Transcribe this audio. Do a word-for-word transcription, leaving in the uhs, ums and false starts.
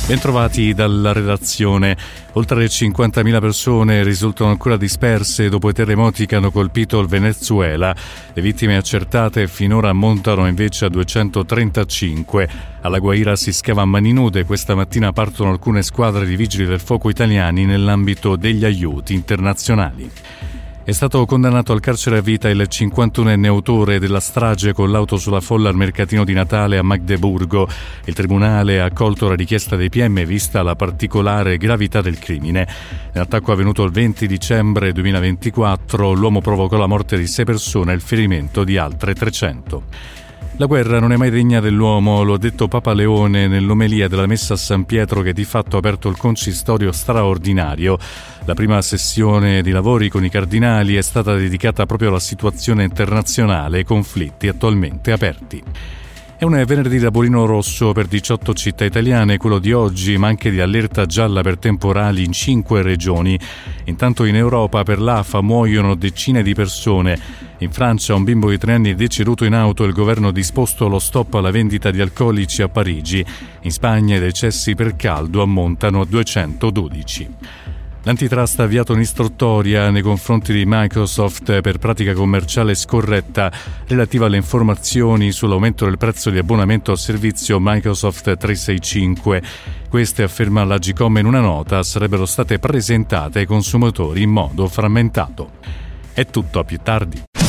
Bentrovati dalla redazione. Oltre cinquantamila persone risultano ancora disperse dopo i terremoti che hanno colpito il Venezuela. Le vittime accertate finora ammontano invece a duecentotrentacinque. Alla Guaira si scava a mani nude. Questa mattina partono alcune squadre di vigili del fuoco italiani nell'ambito degli aiuti internazionali. È stato condannato al carcere a vita il cinquantunenne autore della strage con l'auto sulla folla al mercatino di Natale a Magdeburgo. Il tribunale ha accolto la richiesta dei P M vista la particolare gravità del crimine. Nell'attacco avvenuto il venti dicembre duemilaventiquattro, l'uomo provocò la morte di sei persone e il ferimento di altre trecento. La guerra non è mai degna dell'uomo, lo ha detto Papa Leone nell'omelia della messa a San Pietro che di fatto ha aperto il consistorio straordinario. La prima sessione di lavori con i cardinali è stata dedicata proprio alla situazione internazionale e ai conflitti attualmente aperti. È un venerdì da bolino rosso per diciotto città italiane, quello di oggi, ma anche di allerta gialla per temporali in cinque regioni. Intanto in Europa per l'A F A muoiono decine di persone. In Francia un bimbo di tre anni è deceduto in auto e il governo ha disposto lo stop alla vendita di alcolici a Parigi. In Spagna i decessi per caldo ammontano a duecentododici. L'antitrust ha avviato un'istruttoria nei confronti di Microsoft per pratica commerciale scorretta relativa alle informazioni sull'aumento del prezzo di abbonamento al servizio Microsoft trecentosessantacinque. Queste, afferma l'Agcom in una nota, sarebbero state presentate ai consumatori in modo frammentato. È tutto, a più tardi.